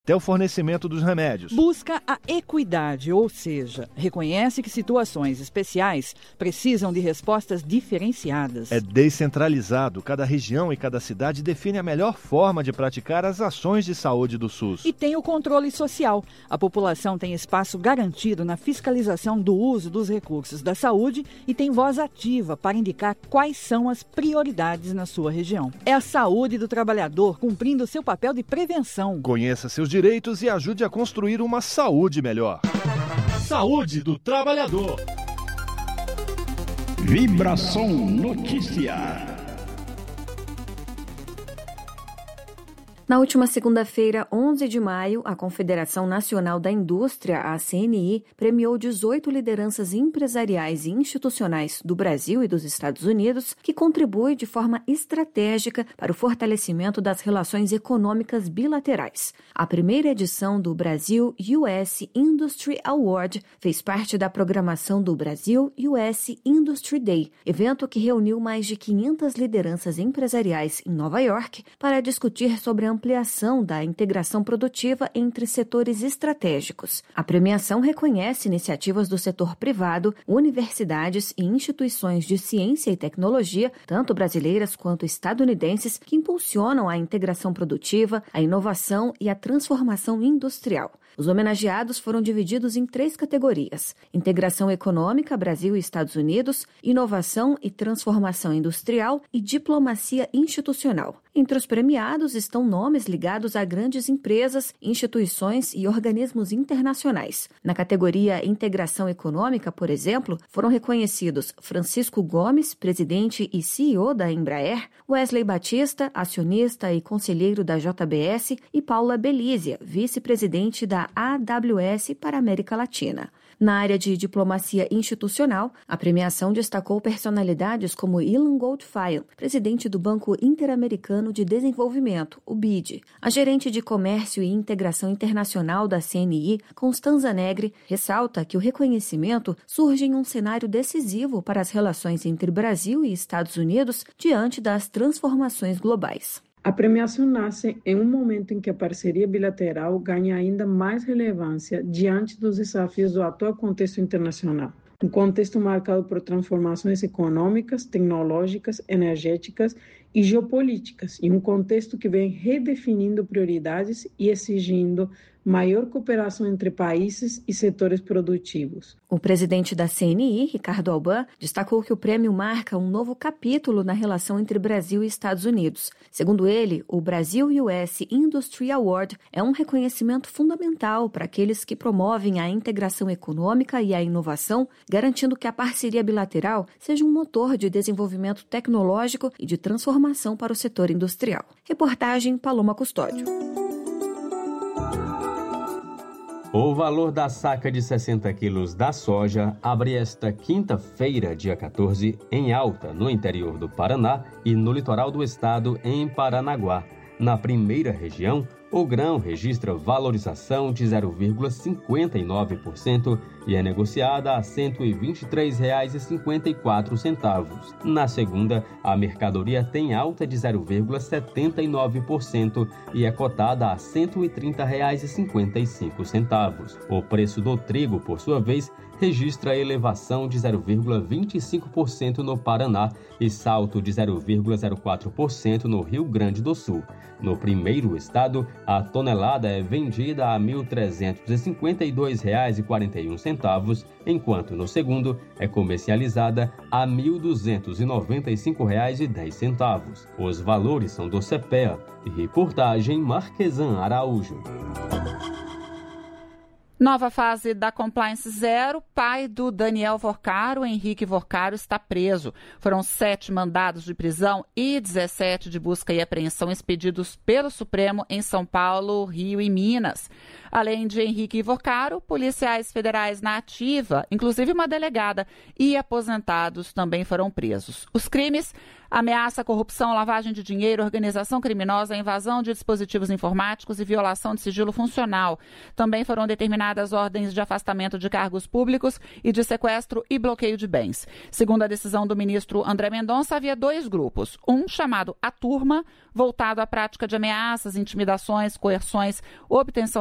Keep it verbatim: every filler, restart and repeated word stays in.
até o fornecimento dos remédios. Busca a equidade, ou seja, reconhece que situações especiais precisam de respostas diferenciadas. É descentralizado. Cada região e cada cidade define a melhor forma de praticar as ações de saúde do SUS. E tem o controle social. A população tem espaço garantido na fiscalização do uso dos recursos da saúde e tem voz ativa para indicar quais são as prioridades na sua região. É a saúde do trabalhador cumprindo seu papel de prevenção. Conheça seus direitos e ajude a construir uma saúde melhor. Saúde do trabalhador. Vibração Notícia. Na última segunda-feira, onze de maio, a Confederação Nacional da Indústria, a C N I, premiou dezoito lideranças empresariais e institucionais do Brasil e dos Estados Unidos que contribuem de forma estratégica para o fortalecimento das relações econômicas bilaterais. A primeira edição do Brasil U S Industry Award fez parte da programação do Brasil U S Industry Day, evento que reuniu mais de quinhentas lideranças empresariais em Nova York para discutir sobre a ampliação da integração produtiva entre setores estratégicos. A premiação reconhece iniciativas do setor privado, universidades e instituições de ciência e tecnologia, tanto brasileiras quanto estadunidenses, que impulsionam a integração produtiva, a inovação e a transformação industrial. Os homenageados foram divididos em três categorias: integração econômica, Brasil e Estados Unidos, inovação e transformação industrial e diplomacia institucional. Entre os premiados estão nomes ligados a grandes empresas, instituições e organismos internacionais. Na categoria Integração Econômica, por exemplo, foram reconhecidos Francisco Gomes, presidente e C E O da Embraer, Wesley Batista, acionista e conselheiro da J B S, e Paula Belízia, vice-presidente da A W S para a América Latina. Na área de diplomacia institucional, a premiação destacou personalidades como Ilan Goldfein, presidente do Banco Interamericano de Desenvolvimento, o B I D. A gerente de Comércio e Integração Internacional da C N I, Constanza Negri, ressalta que o reconhecimento surge em um cenário decisivo para as relações entre Brasil e Estados Unidos diante das transformações globais. A premiação nasce em um momento em que a parceria bilateral ganha ainda mais relevância diante dos desafios do atual contexto internacional. Um contexto marcado por transformações econômicas, tecnológicas, energéticas e geopolíticas, e um contexto que vem redefinindo prioridades e exigindo maior cooperação entre países e setores produtivos. O presidente da C N I, Ricardo Alban, destacou que o prêmio marca um novo capítulo na relação entre Brasil e Estados Unidos. Segundo ele, o Brasil U S Industry Award é um reconhecimento fundamental para aqueles que promovem a integração econômica e a inovação, garantindo que a parceria bilateral seja um motor de desenvolvimento tecnológico e de transformação para o setor industrial. Reportagem Paloma Custódio. O valor da saca de sessenta quilos da soja abre esta quinta-feira, dia quatorze, em alta no interior do Paraná e no litoral do estado, em Paranaguá. Na primeira região, o grão registra valorização de zero vírgula cinquenta e nove por cento e é negociada a cento e vinte e três reais e cinquenta e quatro centavos. Na segunda, a mercadoria tem alta de zero vírgula setenta e nove por cento e é cotada a cento e trinta reais e cinquenta e cinco centavos. O preço do trigo, por sua vez, registra elevação de zero vírgula vinte e cinco por cento no Paraná e salto de zero vírgula zero quatro por cento no Rio Grande do Sul. No primeiro estado, a tonelada é vendida a mil trezentos e cinquenta e dois reais e quarenta e um centavos, enquanto no segundo é comercializada a mil duzentos e noventa e cinco reais e dez centavos. Os valores são do CEPEA. Reportagem Marquesan Araújo. Nova fase da Compliance Zero, pai do Daniel Vorcaro, Henrique Vorcaro, está preso. Foram sete mandados de prisão e dezessete de busca e apreensão expedidos pelo Supremo em São Paulo, Rio e Minas. Além de Henrique Ivorcaro, policiais federais na ativa, inclusive uma delegada, e aposentados também foram presos. Os crimes: ameaça, corrupção, lavagem de dinheiro, organização criminosa, invasão de dispositivos informáticos e violação de sigilo funcional. Também foram determinadas ordens de afastamento de cargos públicos e de sequestro e bloqueio de bens. Segundo a decisão do ministro André Mendonça, havia dois grupos. Um chamado A Turma, voltado à prática de ameaças, intimidações, coerções, obtenção